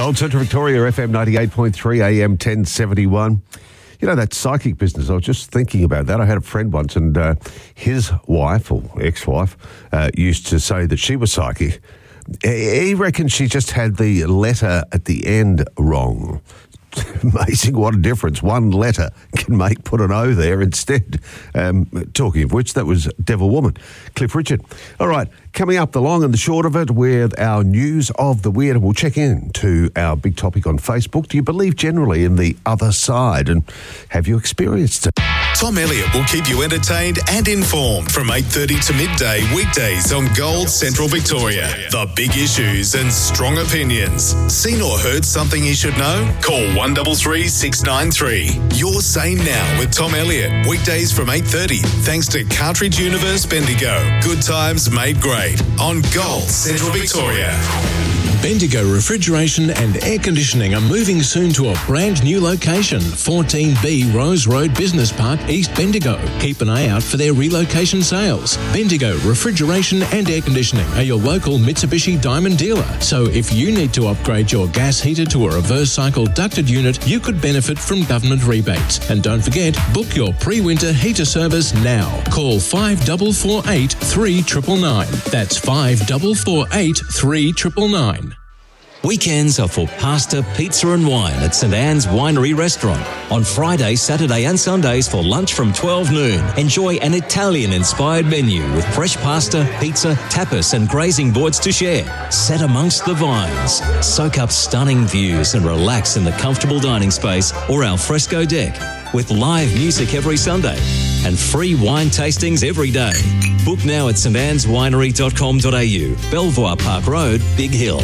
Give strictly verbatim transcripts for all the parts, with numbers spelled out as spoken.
Gold Central Victoria, F M ninety-eight point three, A M ten seventy-one. You know, that psychic business, I was just thinking about that. I had a friend once and uh, his wife, or ex-wife, uh, used to say that she was psychic. He reckons she just had the letter at the end wrong. Amazing what a difference one letter can make. Put an O there instead. Um, talking of which, that was Devil Woman, Cliff Richard. All right, coming up the long and the short of it with our news of the weird, and we'll check in to our big topic on Facebook. Do you believe generally in the other side, and have you experienced it? Tom Elliott will keep you entertained and informed from eight thirty to midday weekdays on Gold Central Victoria. The big issues and strong opinions. Seen or heard something you should know? Call one three three, six nine three. Your Say Now with Tom Elliott. Weekdays from eight thirty. Thanks to Cartridge Universe Bendigo. Good times made great on Gold Central Victoria. Bendigo Refrigeration and Air Conditioning are moving soon to a brand new location, fourteen B Rose Road Business Park, East Bendigo. Keep an eye out for their relocation sales. Bendigo Refrigeration and Air Conditioning are your local Mitsubishi Diamond dealer. So if you need to upgrade your gas heater to a reverse cycle ducted unit, you could benefit from government rebates. And don't forget, book your pre-winter heater service now. Call five four four eight, three nine nine nine. That's five four four eight, three nine nine nine. Weekends are for pasta, pizza and wine at St Anne's Winery Restaurant. On Friday, Saturday and Sundays for lunch from twelve noon. Enjoy an Italian-inspired menu with fresh pasta, pizza, tapas and grazing boards to share. Set amongst the vines. Soak up stunning views and relax in the comfortable dining space or al fresco deck. With live music every Sunday and free wine tastings every day. Book now at st annes winery dot com dot a u, Belvoir Park Road, Big Hill.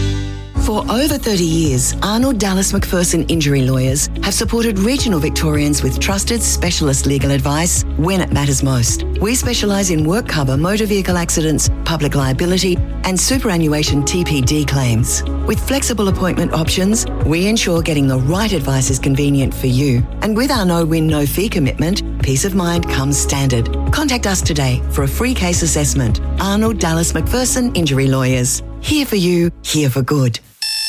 For over thirty years, Arnold Dallas McPherson Injury Lawyers have supported regional Victorians with trusted specialist legal advice when it matters most. We specialise in work cover, motor vehicle accidents, public liability and superannuation T P D claims. With flexible appointment options, we ensure getting the right advice is convenient for you. And with our no-win, no-fee commitment, peace of mind comes standard. Contact us today for a free case assessment. Arnold Dallas McPherson Injury Lawyers. Here for you, here for good.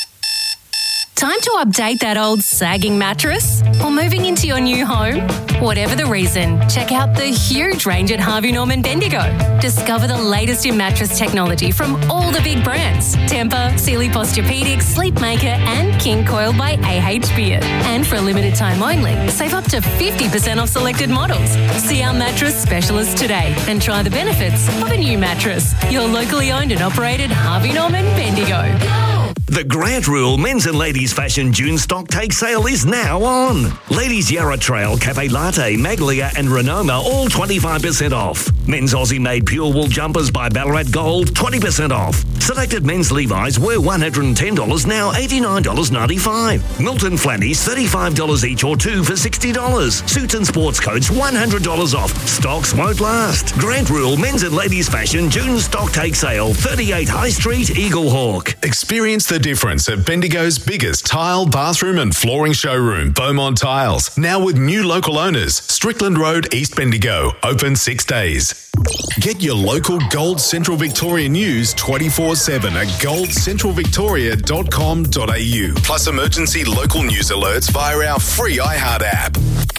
Time to update that old sagging mattress? Or moving into your new home? Whatever the reason, check out the huge range at Harvey Norman Bendigo. Discover the latest in mattress technology from all the big brands. Tempur, Sealy Posturepedic, Sleepmaker and King Coil by A H Beard. And for a limited time only, save up to fifty percent off selected models. See our mattress specialist today and try the benefits of a new mattress. Your locally owned and operated Harvey Norman Bendigo. The Grant Rule Men's and Ladies Fashion June stock take sale is now on. Ladies Yarra Trail, Cafe Latte, Maglia and Renoma all twenty-five percent off. Men's Aussie made pure wool jumpers by Ballarat Gold twenty percent off. Selected men's Levi's were one hundred ten dollars, now eighty-nine dollars ninety-five. Milton Flannies thirty-five dollars each or two for sixty dollars. Suits and sports coats one hundred dollars off. Stocks won't last. Grant Rule Men's and Ladies Fashion June stock take sale, thirty-eight High Street, Eagle Hawk. Experience the difference at Bendigo's biggest tile, bathroom and flooring showroom, Beaumont Tiles. Now with new local owners, Strickland Road, East Bendigo. Open six days. Get your local Gold Central Victoria news twenty-four seven at gold central victoria dot com dot a u. Plus emergency local news alerts via our free iHeart app.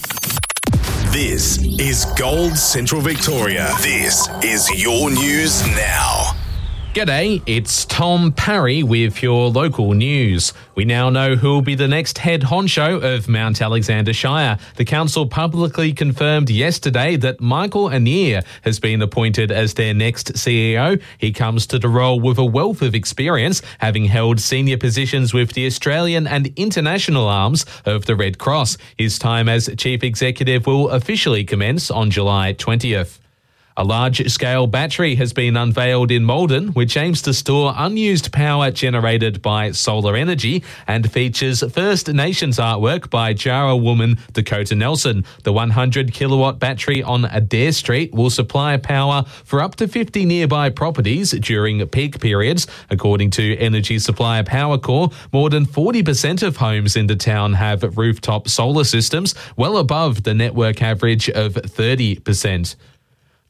This is Gold Central Victoria. This is your news now. G'day, it's Tom Parry with your local news. We now know who will be the next head honcho of Mount Alexander Shire. The council publicly confirmed yesterday that Michael Anir has been appointed as their next C E O. He comes to the role with a wealth of experience, having held senior positions with the Australian and international arms of the Red Cross. His time as chief executive will officially commence on July twentieth. A large-scale battery has been unveiled in Maldon, which aims to store unused power generated by solar energy and features First Nations artwork by Jara woman Dakota Nelson. The one hundred kilowatt battery on Adair Street will supply power for up to fifty nearby properties during peak periods. According to Energy Supplier Power Corps, more than forty percent of homes in the town have rooftop solar systems, well above the network average of thirty percent.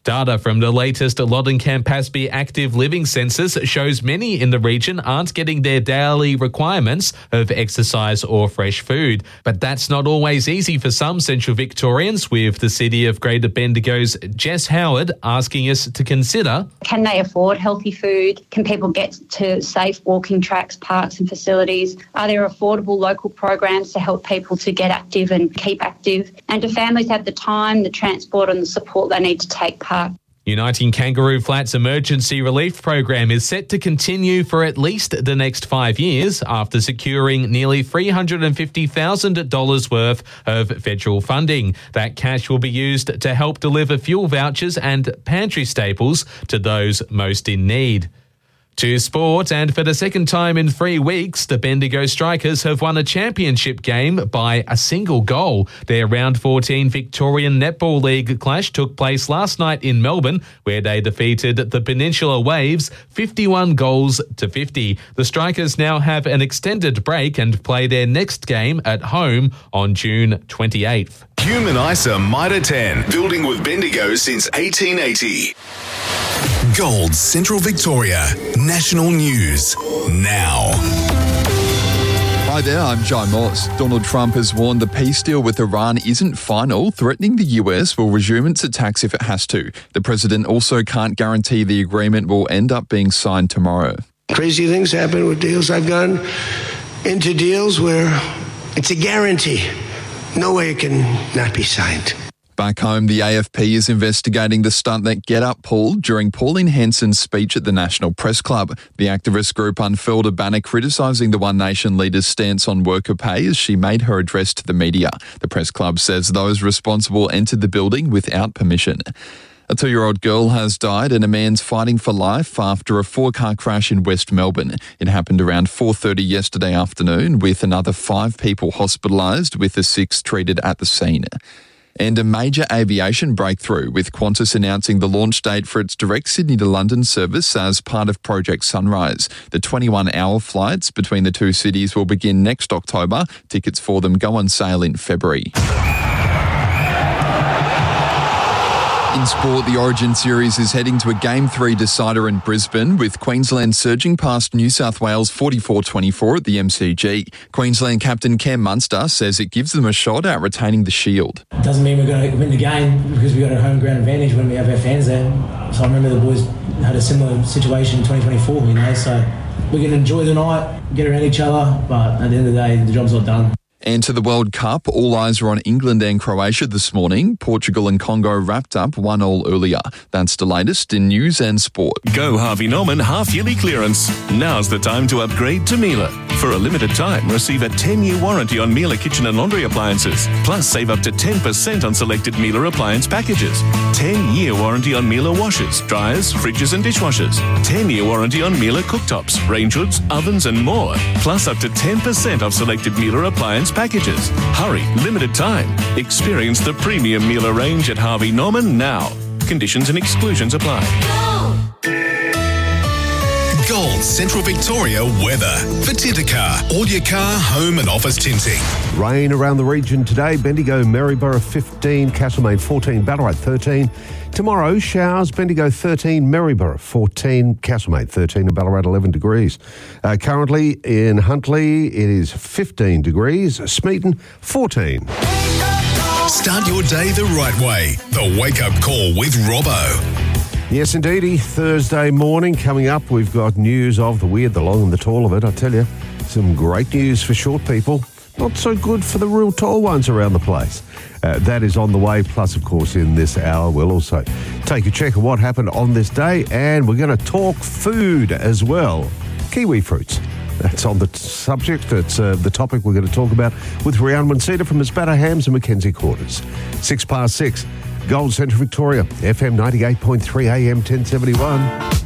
Data from the latest Loddon Campaspe Active Living Census shows many in the region aren't getting their daily requirements of exercise or fresh food. But that's not always easy for some Central Victorians, with the City of Greater Bendigo's Jess Howard asking us to consider: can they afford healthy food? Can people get to safe walking tracks, parks and facilities? Are there affordable local programs to help people to get active and keep active? And do families have the time, the transport and the support they need to take part? Uniting Kangaroo Flats emergency relief program is set to continue for at least the next five years after securing nearly three hundred fifty thousand dollars worth of federal funding. That cash will be used to help deliver fuel vouchers and pantry staples to those most in need. To sport, and for the second time in three weeks, the Bendigo Strikers have won a championship game by a single goal. Their round fourteen Victorian Netball League clash took place last night in Melbourne, where they defeated the Peninsula Waves fifty-one goals to fifty. The Strikers now have an extended break and play their next game at home on June twenty-eighth. Human ISA Mitre ten, building with Bendigo since eighteen eighty. Gold Central Victoria, national news now. Hi there, I'm Joe Moss. Donald Trump has warned the peace deal with Iran isn't final, threatening the U S will resume its attacks if it has to. The president also can't guarantee the agreement will end up being signed tomorrow. Crazy things happen with deals. I've gone into deals where it's a guarantee. No way it can not be signed. Back home, the A F P is investigating the stunt that Get Up pulled during Pauline Hanson's speech at the National Press Club. The activist group unfurled a banner criticising the One Nation leader's stance on worker pay as she made her address to the media. The Press Club says those responsible entered the building without permission. A two-year-old girl has died and a man's fighting for life after a four-car crash in West Melbourne. It happened around four thirty yesterday afternoon, with another five people hospitalised, with the six treated at the scene. And a major aviation breakthrough, with Qantas announcing the launch date for its direct Sydney to London service as part of Project Sunrise. The twenty-one hour flights between the two cities will begin next October. Tickets for them go on sale in February. In sport, the Origin Series is heading to a Game three decider in Brisbane, with Queensland surging past New South Wales forty-four twenty-four at the M C G. Queensland captain Cam Munster says it gives them a shot at retaining the shield. It doesn't mean we're going to win the game because we've got a home ground advantage when we have our fans there. So I remember the boys had a similar situation in twenty twenty-four, you know, so we can enjoy the night, get around each other, but at the end of the day, the job's not done. And to the World Cup, all eyes are on England and Croatia this morning. Portugal and Congo wrapped up one all earlier. That's the latest in news and sport. Go Harvey Norman half-yearly clearance. Now's the time to upgrade to Miele. For a limited time, receive a ten-year warranty on Miele kitchen and laundry appliances. Plus, save up to ten percent on selected Miele appliance packages. ten-year warranty on Miele washers, dryers, fridges and dishwashers. ten-year warranty on Miele cooktops, range hoods, ovens and more. Plus, up to ten percent off selected Miele appliance packages. Hurry, limited time. Experience the premium Miele range at Harvey Norman now. Conditions and exclusions apply. Gold Central Victoria weather. For Tintercar, all your car, home and office tinting. Rain around the region today. Bendigo, Maryborough fifteen, Castlemaine fourteen, Ballarat thirteen. Tomorrow, showers, Bendigo thirteen, Maryborough fourteen, Castlemaine thirteen and Ballarat eleven degrees. Uh, currently in Huntley, it is fifteen degrees. Smeaton, fourteen. Start your day the right way. The Wake Up Call with Robbo. Yes, indeedy. Thursday morning coming up. We've got news of the weird, the long and the tall of it. I tell you, some great news for short people. Not so good for the real tall ones around the place. Uh, that is on the way. Plus, of course, in this hour, we'll also take a check of what happened on this day. And we're going to talk food as well. Kiwi fruits. That's on the t- subject. It's uh, the topic we're going to talk about with Rhiannon Mancita from Espada Hams and Mackenzie Quarters. Six past six. Gold Central Victoria, F M ninety-eight point three A M ten seventy-one.